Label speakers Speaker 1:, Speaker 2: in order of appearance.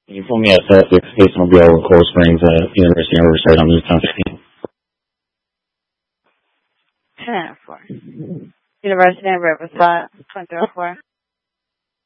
Speaker 1: You pull me at State Mobile with Cold Springs at University of Riverside on Newtown 15.
Speaker 2: 10-4. University of Riverside, 2004.